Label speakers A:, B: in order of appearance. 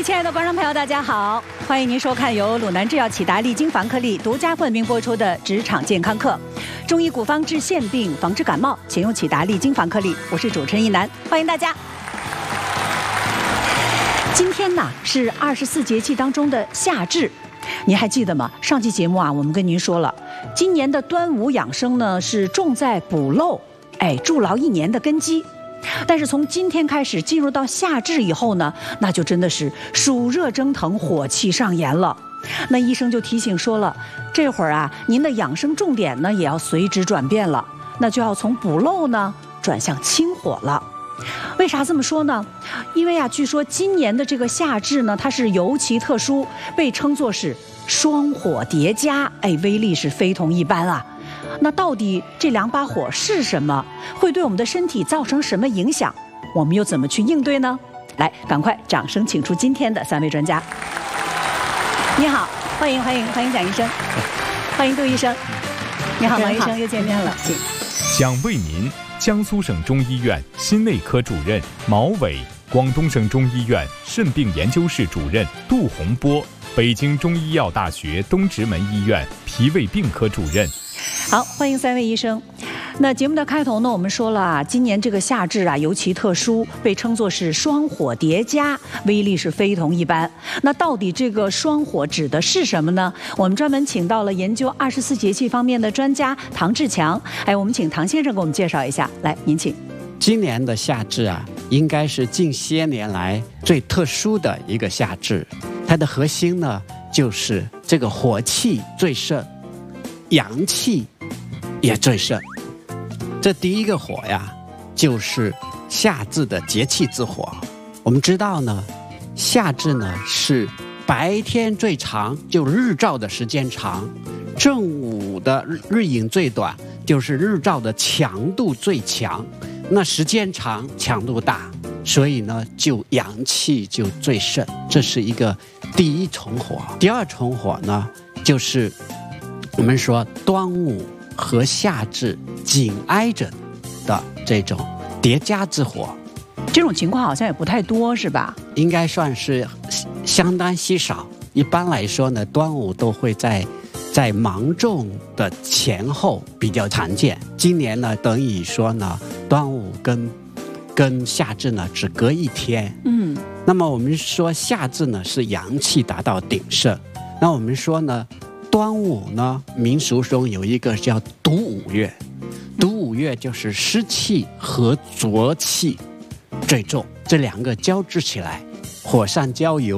A: 亲爱的观众朋友，大家好，欢迎您收看由鲁南制药启达利精防克力独家冠名播出的职场健康课。中医古方治腺病，防治感冒，请用启达利精防克力。我是主持人一楠，欢迎大家。今天呢是24节气当中的夏至，您还记得吗？上期节目啊，我们跟您说了，今年的端午养生呢是重在补漏，筑牢一年的根基。但是从今天开始进入到夏至以后呢，那就真的是暑热蒸腾，火气上炎了。那医生就提醒说了，这会儿啊，您的养生重点呢也要随之转变了，那就要从补漏呢转向清火了。为啥这么说呢？因为啊，据说今年的这个夏至呢，它是尤其特殊，被称作是双火叠加，威力是非同一般啊。那到底这两把火是什么？会对我们的身体造成什么影响？我们又怎么去应对呢？来，赶快掌声请出今天的3位专家。你好，欢迎蒋医生，欢迎杜医生。你好，王医生，又见面了，请。
B: 想为您，江苏省中医院心内科主任毛伟，广东省中医院肾病研究室主任杜洪波，北京中医药大学东直门医院脾胃病科主任。
A: 好，欢迎3位医生。那节目的开头呢，我们说了啊，今年这个夏至啊尤其特殊，被称作是双火叠加，威力是非同一般。那到底这个双火指的是什么呢？我们专门请到了研究24节气方面的专家唐志强，我们请唐先生给我们介绍一下。来，您请。
C: 今年的夏至啊，应该是近些年来最特殊的一个夏至，它的核心呢就是这个火气最盛，阳气也最盛。这第一个火呀，就是夏至的节气之火。我们知道呢，夏至呢是白天最长，就日照的时间长；正午的日影最短，就是日照的强度最强。那时间长，强度大，所以呢，就阳气就最盛。这是一个第一重火。第二重火呢，就是我们说端午和夏至紧挨着的这种叠加之火。
A: 这种情况好像也不太多，是吧？
C: 应该算是相当稀少。一般来说呢，端午都会在芒种的前后比较常见。今年呢，等于说呢，端午跟夏至呢只隔一天。那么我们说夏至呢是阳气达到鼎盛，那我们说呢，端午呢，民俗中有一个叫读五月，读五月就是湿气和浊气最重，这两个交织起来，火上浇油。